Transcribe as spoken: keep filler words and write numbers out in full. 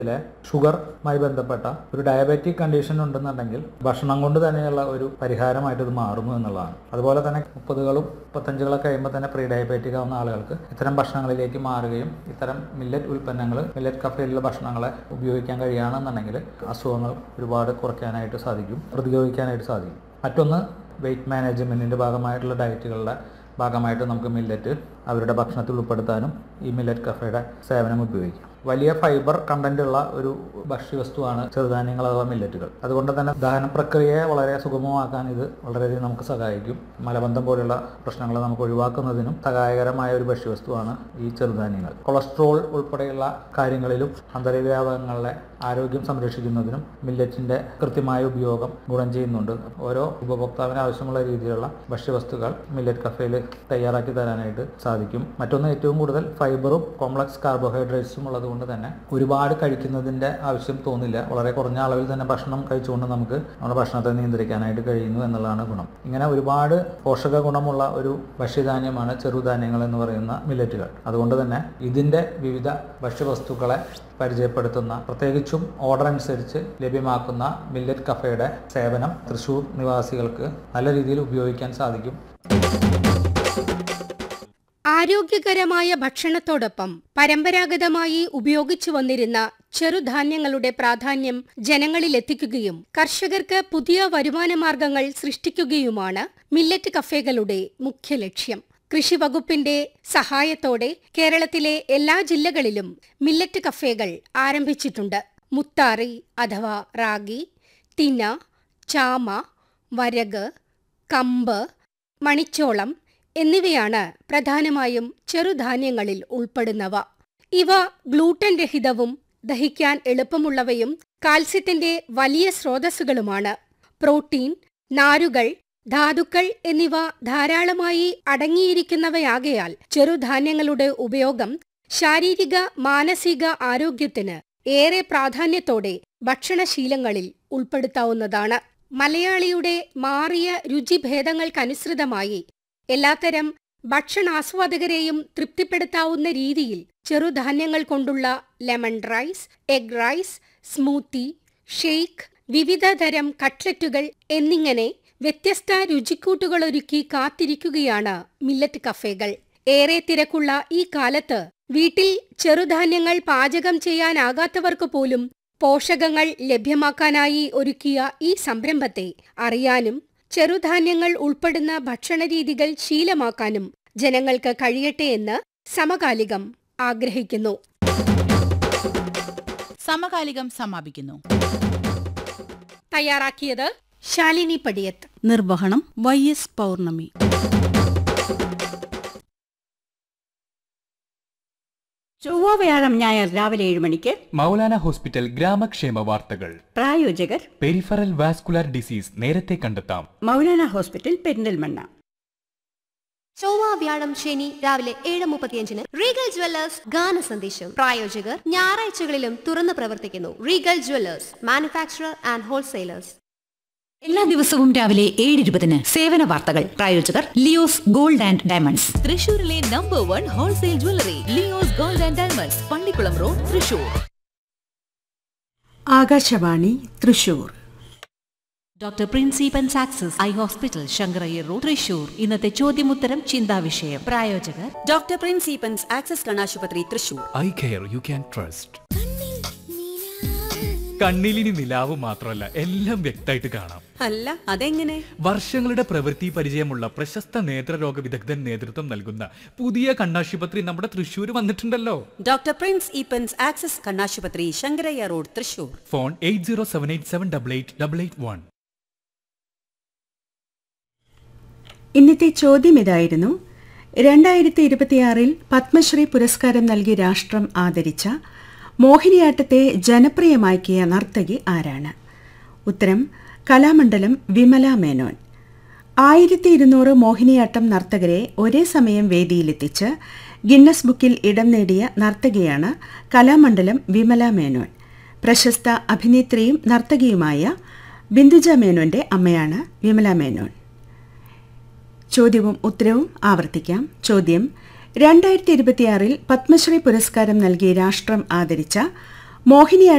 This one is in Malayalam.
ഷുഗറുമായി ബന്ധപ്പെട്ട ഒരു ഡയബറ്റിക് കണ്ടീഷൻ ഉണ്ടെന്നുണ്ടെങ്കിൽ ഭക്ഷണം കൊണ്ട് തന്നെയുള്ള ഒരു പരിഹാരമായിട്ട് ഇത് മാറുന്നു എന്നുള്ളതാണ്. അതുപോലെ തന്നെ മുപ്പതുകളും മുപ്പത്തഞ്ചുകളൊക്കെ കഴിയുമ്പോൾ തന്നെ പ്രീ ഡയബറ്റിക് ആവുന്ന ആളുകൾക്ക് ഇത്തരം ഭക്ഷണങ്ങളിലേക്ക് മാറുകയും ഇത്തരം മില്ലറ്റ് ഉൽപ്പന്നങ്ങൾ, മില്ലറ്റ് കഫയിലുള്ള ഭക്ഷണങ്ങളെ ഉപയോഗിക്കാൻ കഴിയുകയാണെന്നുണ്ടെങ്കിൽ അസുഖങ്ങൾ ഒരുപാട് കുറയ്ക്കാനായിട്ട് സാധിക്കും, പ്രതിരോധിക്കാനായിട്ട് സാധിക്കും. മറ്റൊന്ന്, വെയ്റ്റ് മാനേജ്മെൻറ്റിൻ്റെ ഭാഗമായിട്ടുള്ള ഡയറ്റുകളുടെ ഭാഗമായിട്ട് നമുക്ക് മില്ലറ്റ് അവരുടെ ഭക്ഷണത്തിൽ ഉൾപ്പെടുത്താനും ഈ മില്ലറ്റ് കഫയുടെ സേവനം ഉപയോഗിക്കാം. വലിയ ഫൈബർ കണ്ടന്റ് ഉള്ള ഒരു ഭക്ഷ്യവസ്തുവാണ് ചെറുധാന്യങ്ങൾ അഥവാ മില്ലറ്റുകൾ. അതുകൊണ്ട് തന്നെ ദഹന പ്രക്രിയയെ വളരെ സുഗമമാക്കാൻ ഇത് വളരെയധികം നമുക്ക് സഹായിക്കും. മലബന്ധം പോലെയുള്ള പ്രശ്നങ്ങൾ നമുക്ക് ഒഴിവാക്കുന്നതിനും സഹായകരമായ ഒരു ഭക്ഷ്യവസ്തുവാണ് ഈ ചെറുധാന്യങ്ങൾ. കൊളസ്ട്രോൾ ഉൾപ്പെടെയുള്ള കാര്യങ്ങളിലും അന്തർവ്യാപകങ്ങളുടെ ആരോഗ്യം സംരക്ഷിക്കുന്നതിനും മില്ലറ്റിന്റെ കൃത്യമായ ഉപയോഗം ഗുണം ചെയ്യുന്നുണ്ട്. ഓരോ ഉപഭോക്താവിന് ആവശ്യമുള്ള രീതിയിലുള്ള ഭക്ഷ്യവസ്തുക്കൾ മില്ലറ്റ് കഫയിൽ തയ്യാറാക്കി തരാനായിട്ട് സാധിക്കും. മറ്റൊന്ന്, ഏറ്റവും കൂടുതൽ ഫൈബറും കോംപ്ലക്സ് കാർബോഹൈഡ്രേറ്റ്സും ഉള്ളത് കൊണ്ട് തന്നെ ഒരുപാട് കഴിക്കുന്നതിൻ്റെ ആവശ്യം തോന്നില്ല. വളരെ കുറഞ്ഞ അളവിൽ തന്നെ ഭക്ഷണം കഴിച്ചുകൊണ്ട് നമുക്ക് നമ്മുടെ ഭക്ഷണത്തെ നിയന്ത്രിക്കാനായിട്ട് കഴിയുന്നു എന്നുള്ളതാണ് ഗുണം. ഇങ്ങനെ ഒരുപാട് പോഷക ഗുണമുള്ള ഒരു ഭക്ഷ്യധാന്യമാണ് ചെറുധാന്യങ്ങൾ എന്ന് പറയുന്ന മില്ലറ്റുകൾ. അതുകൊണ്ട് തന്നെ ഇതിൻ്റെ വിവിധ ഭക്ഷ്യവസ്തുക്കളെ പരിചയപ്പെടുത്തുന്ന, പ്രത്യേകിച്ചും ഓർഡർ അനുസരിച്ച് ലഭ്യമാക്കുന്ന മില്ലറ്റ് കഫയുടെ സേവനം തൃശ്ശൂർ നിവാസികൾക്ക് നല്ല രീതിയിൽ ഉപയോഗിക്കാൻ സാധിക്കും. ആരോഗ്യകരമായ ഭക്ഷണത്തോടൊപ്പം പരമ്പരാഗതമായി ഉപയോഗിച്ചു വന്നിരുന്ന ചെറുധാന്യങ്ങളുടെ പ്രാധാന്യം ജനങ്ങളിലെത്തിക്കുകയും കർഷകർക്ക് പുതിയ വരുമാനമാർഗങ്ങൾ സൃഷ്ടിക്കുകയുമാണ് മില്ലറ്റ് കഫേകളുടെ മുഖ്യ ലക്ഷ്യം. കൃഷി വകുപ്പിന്റെ സഹായത്തോടെ കേരളത്തിലെ എല്ലാ ജില്ലകളിലും മില്ലറ്റ് കഫേകൾ ആരംഭിച്ചിട്ടുണ്ട്. മുത്താറി അഥവാ റാഗി, തിന, ചാമ, വരക്, കമ്പ്, മണിച്ചോളം എന്നിവയാണ് പ്രധാനമായും ചെറുധാന്യങ്ങളിൽ ഉൾപ്പെടുന്നവ. ഇവ ഗ്ലൂട്ടൻ രഹിതവും ദഹിക്കാൻ എളുപ്പമുള്ളവയും കാൽസ്യത്തിന്റെ വലിയ സ്രോതസ്സുകളുമാണ്. പ്രോട്ടീൻ, നാരുകൾ, ധാതുക്കൾ എന്നിവ ധാരാളമായി അടങ്ങിയിരിക്കുന്നവയാകയാൽ ചെറുധാന്യങ്ങളുടെ ഉപയോഗം ശാരീരിക മാനസിക ആരോഗ്യത്തിന് ഏറെ പ്രാധാന്യത്തോടെ ഭക്ഷണശീലങ്ങളിൽ ഉൾപ്പെടുത്താവുന്നതാണ്. മലയാളിയുടെ മാറിയ രുചിഭേദങ്ങൾക്കനുസൃതമായി എല്ലാത്തരം ഭക്ഷണാസ്വാദകരെയും തൃപ്തിപ്പെടുത്താവുന്ന രീതിയിൽ ചെറുധാന്യങ്ങൾ കൊണ്ടുള്ള lemon rice, egg rice, smoothie, shake, വിവിധതരം കട്ട്ലറ്റുകൾ എന്നിങ്ങനെ വ്യത്യസ്ത രുചിക്കൂട്ടുകളൊരുക്കി കാത്തിരിക്കുകയാണ് മില്ലറ്റ് കഫേകൾ. ഏറെ തിരക്കുള്ള ഈ കാലത്ത് വീട്ടിൽ ചെറുധാന്യങ്ങൾ പാചകം ചെയ്യാനാകാത്തവർക്ക് പോലും പോഷകങ്ങൾ ലഭ്യമാക്കാനായി ഒരുക്കിയ ഈ സംരംഭത്തെ അറിയാനും ചെറുധാന്യങ്ങൾ ഉൾപ്പെടുന്ന ഭക്ഷണരീതികൾ ശീലമാക്കാനും ജനങ്ങൾക്ക് കഴിയട്ടെ എന്ന് സമകാലികം ആഗ്രഹിക്കുന്നു. സമകാലികം സമാപിക്കുന്നു. തയ്യാറാക്കിയത് ശാലിനി പടിയത്ത്. നിർവഹണം വൈ എസ് പൗർണമി. ചൊവ്വ വ്യാഴം ഞായർ രാവിലെ ഏഴ് മണിക്ക് മൗലാന ഹോസ്പിറ്റൽ ഗ്രാമക്ഷേമ വാർത്തകൾ. പ്രായോജകർ പെരിഫറൽ വാസ്കുലർ ഡിസീസ് നേരത്തെ കണ്ടെത്താം. മൗലാന ഹോസ്പിറ്റൽ പെരിന്തൽമണ്ണ. ചൊവ്വ വ്യാഴം ശനി രാവിലെ ഏഴ് മുപ്പത്തിയഞ്ചിന് റീഗൽ ജ്വല്ലേഴ്സ് ഗാന സന്ദേശം. പ്രായോജകർ ഞായറാഴ്ചകളിലും തുറന്നു പ്രവർത്തിക്കുന്നു. Regal Jewellers, manufacturer and wholesalers. എല്ലാ ദിവസവും രാവിലെ ഏഴ് ഇരുപതിന് സേവന വാർത്തകൾ. പ്രായോജകർ ലിയോസ് ഗോൾഡ് ആൻഡ് ഡയമണ്ട്സ്, തൃശൂരിലെ number one wholesale jewellery Leo's gold and diamonds, Pallikkulam road, Thrissur. Akashvani Thrissur. Doctor പ്രിൻസിപ്പൻസ് access eye hospital, Sankara Iyer road, Thrissur. ഇന്നത്തെ ചോദ്യമുത്തരം ചിന്താവിഷയം. പ്രായോജകർ ഡോക്ടർ പ്രിൻസിപ്പൻസ് ആക്സസ് കണ്ണാശുപത്രി, Thrissur. Eye care you can trust. കണ്ണിലിനി നിലാവ് മാത്രമല്ല, എല്ലാം വ്യക്തമായിട്ട് കാണാം. അല്ല, അതെങ്ങനെ? വർഷങ്ങളുടെ പ്രവൃത്തി പരിചയമുള്ള പ്രശസ്ത നേത്രരോഗ വിദഗ്ധൻ നേതൃത്വം നൽകുന്ന പുതിയ കണ്ണാശുപത്രി നമ്മുടെ തൃശ്ശൂർ വന്നിട്ടുണ്ടല്ലോ. ഡോക്ടർ പ്രിൻസ് ഈപ്പൻസ് ആക്സസ് കണ്ണാശുപത്രി, Sankaraiah road, Thrissur. Phone eight zero seven eight seven double eight double eight one. ഇന്നത്തെ ചോദ്യം ഇതായിരുന്നു: രണ്ടായിരത്തി ഇരുപത്തിയാറിൽ പത്മശ്രീ പുരസ്കാരം നൽകി രാഷ്ട്രം ആദരിച്ച മോഹിനിയാട്ടത്തെ ജനപ്രിയമാക്കിയ നർത്തകി ആരാണ്? ഉത്തരം കലാമണ്ഡലം വിമല മേനോൻ. ആയിരത്തി ഇരുന്നൂറ് മോഹിനിയാട്ടം നർത്തകരെ ഒരേ സമയം വേദിയിലെത്തിച്ച് ഗിന്നസ് ബുക്കിൽ ഇടം നേടിയ നർത്തകിയാണ് കലാമണ്ഡലം വിമല മേനോൻ. പ്രശസ്ത അഭിനേത്രിയും നർത്തകിയുമായ ബിന്ദുജ മേനോന്റെ അമ്മയാണ് വിമല മേനോൻ. ചോദ്യവും ഉത്തരവും ആവർത്തിക്കാം. ചോദ്യം: രണ്ടായിരത്തി ഇരുപത്തിയാറിൽ പത്മശ്രീ പുരസ്കാരം നൽകി രാഷ്ട്രം ആദരിച്ച മോഹിനിയാട്ടം